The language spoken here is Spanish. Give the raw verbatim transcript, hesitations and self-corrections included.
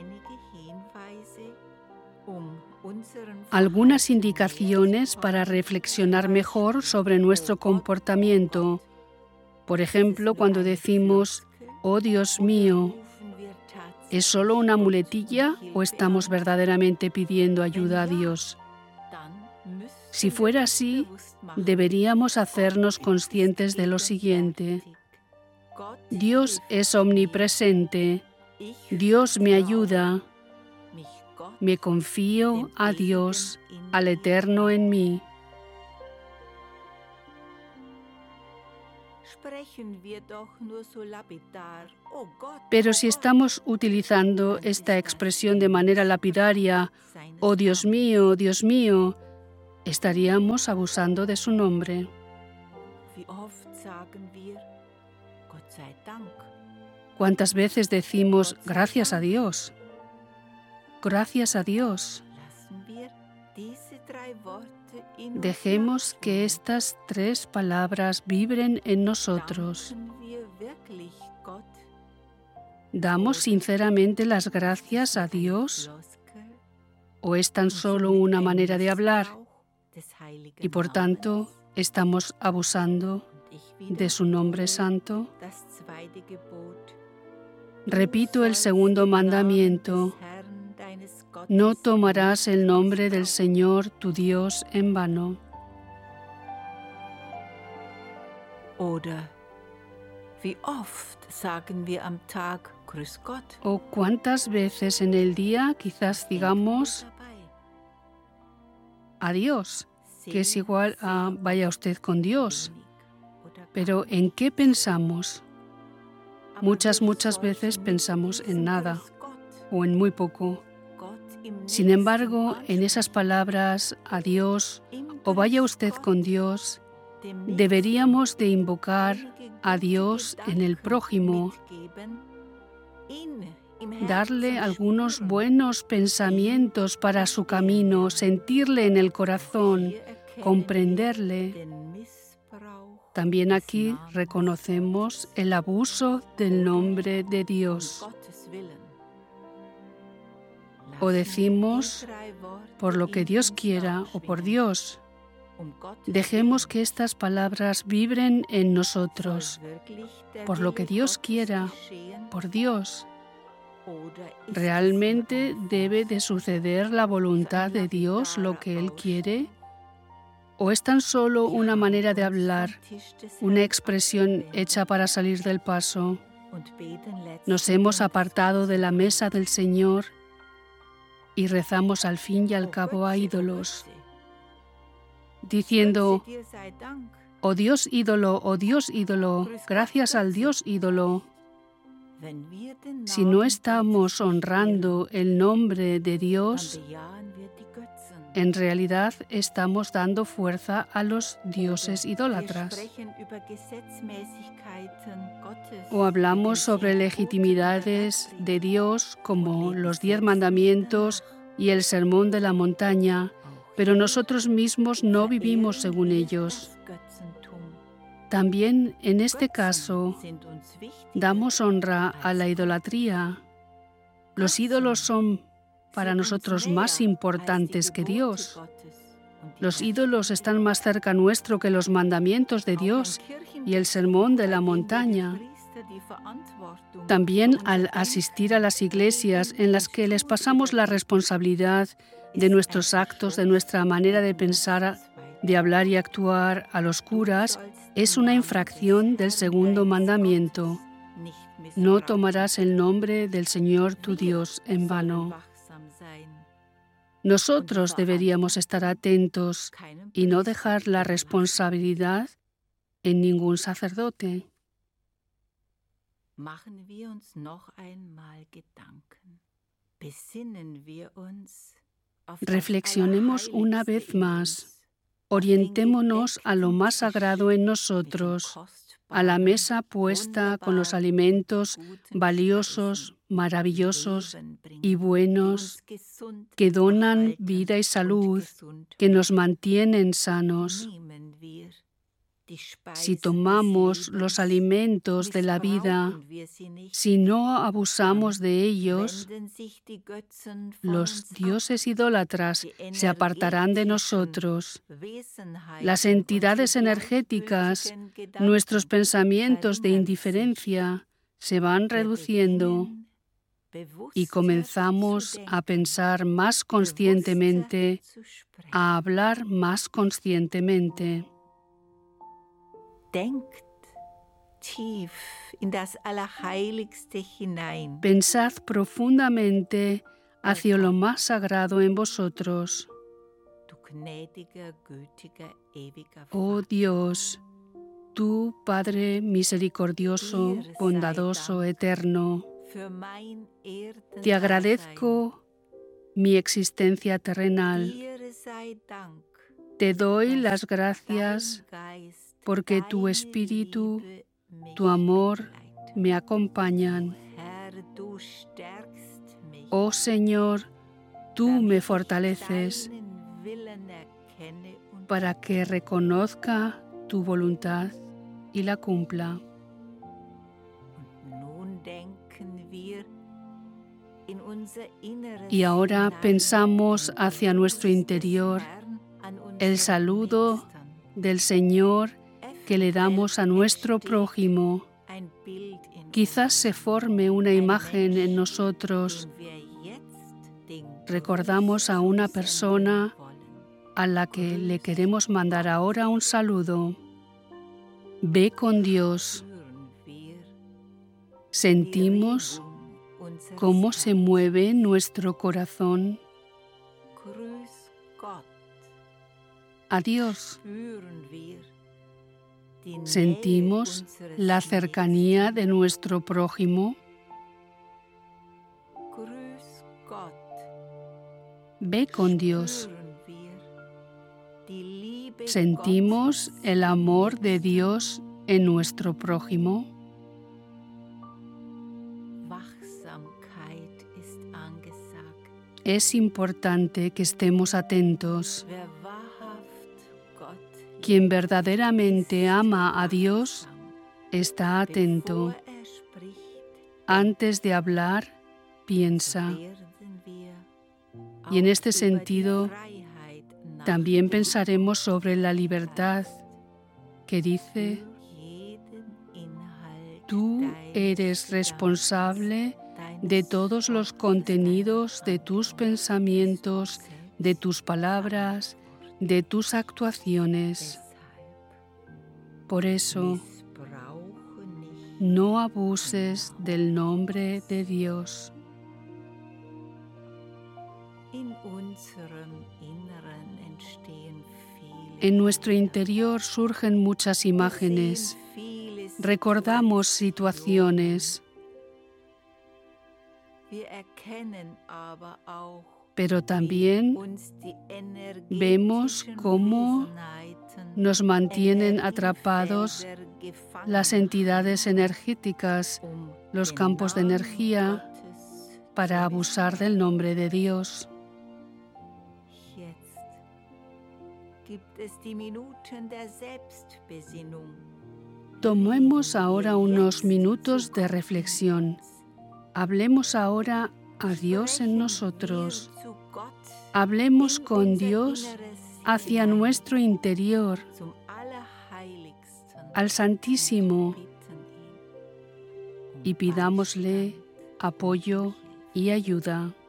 Algunas indicaciones para reflexionar mejor sobre nuestro comportamiento. Por ejemplo, cuando decimos, oh Dios mío, ¿es solo una muletilla o estamos verdaderamente pidiendo ayuda a Dios? Si fuera así, deberíamos hacernos conscientes de lo siguiente. Dios es omnipresente. Dios me ayuda. Me confío a Dios, al Eterno en mí. Pero si estamos utilizando esta expresión de manera lapidaria, oh Dios mío, Dios mío, estaríamos abusando de su nombre. ¿Cuántas veces decimos gracias a Dios? Gracias a Dios. Dejemos que estas tres palabras vibren en nosotros. ¿Damos sinceramente las gracias a Dios? ¿O es tan solo una manera de hablar? Y por tanto, ¿estamos abusando de su nombre santo? Repito el segundo mandamiento. No tomarás el nombre del Señor tu Dios en vano. ¿O cuántas veces en el día quizás digamos adiós, que es igual a vaya usted con Dios? Pero ¿en qué pensamos? Muchas, muchas veces pensamos en nada o en muy poco. Sin embargo, en esas palabras, adiós o vaya usted con Dios, deberíamos de invocar a Dios en el prójimo, darle algunos buenos pensamientos para su camino, sentirle en el corazón, comprenderle. También aquí reconocemos el abuso del nombre de Dios. O decimos, por lo que Dios quiera o por Dios. Dejemos que estas palabras vibren en nosotros. Por lo que Dios quiera, por Dios. ¿Realmente debe de suceder la voluntad de Dios lo que Él quiere? ¿O es tan solo una manera de hablar, una expresión hecha para salir del paso? Nos hemos apartado de la mesa del Señor y rezamos al fin y al cabo a ídolos, diciendo, oh Dios ídolo, oh Dios ídolo, gracias al Dios ídolo. Si no estamos honrando el nombre de Dios, en realidad estamos dando fuerza a los dioses idólatras. O hablamos sobre legitimidades de Dios como los diez mandamientos y el sermón de la montaña, pero nosotros mismos no vivimos según ellos. También en este caso damos honra a la idolatría. Los ídolos son para nosotros más importantes que Dios. Los ídolos están más cerca nuestro que los mandamientos de Dios y el sermón de la montaña. También al asistir a las iglesias en las que les pasamos la responsabilidad de nuestros actos, de nuestra manera de pensar, de hablar y actuar a los curas, es una infracción del segundo mandamiento. No tomarás el nombre del Señor tu Dios en vano. Nosotros deberíamos estar atentos y no dejar la responsabilidad en ningún sacerdote. Reflexionemos una vez más. Orientémonos a lo más sagrado en nosotros, a la mesa puesta con los alimentos valiosos, maravillosos y buenos que donan vida y salud, que nos mantienen sanos. Si tomamos los alimentos de la vida, si no abusamos de ellos, los dioses idólatras se apartarán de nosotros. Las entidades energéticas, nuestros pensamientos de indiferencia, se van reduciendo y comenzamos a pensar más conscientemente, a hablar más conscientemente. Pensad profundamente hacia lo más sagrado en vosotros. Oh Dios, tú, Padre misericordioso, bondadoso, eterno, te agradezco mi existencia terrenal. Te doy las gracias porque tu espíritu, tu amor me acompañan. Oh Señor, tú me fortaleces para que reconozca tu voluntad y la cumpla. Y ahora pensamos hacia nuestro interior el saludo del Señor que le damos a nuestro prójimo. Quizás se forme una imagen en nosotros. Recordamos a una persona a la que le queremos mandar ahora un saludo. Ve con Dios. Sentimos cómo se mueve nuestro corazón. Adiós. Sentimos la cercanía de nuestro prójimo. Ve con Dios. Sentimos el amor de Dios en nuestro prójimo. Es importante que estemos atentos. Quien verdaderamente ama a Dios está atento. Antes de hablar, piensa. Y en este sentido, también pensaremos sobre la libertad, que dice: tú eres responsable de todos los contenidos de tus pensamientos, de tus palabras, de tus actuaciones. Por eso, no abuses del nombre de Dios. En nuestro interior surgen muchas imágenes. Recordamos situaciones. Pero también vemos cómo nos mantienen atrapados las entidades energéticas, los campos de energía, para abusar del nombre de Dios. Tomemos ahora unos minutos de reflexión. Hablemos ahora a Dios en nosotros. Hablemos con Dios hacia nuestro interior, al Santísimo, y pidámosle apoyo y ayuda.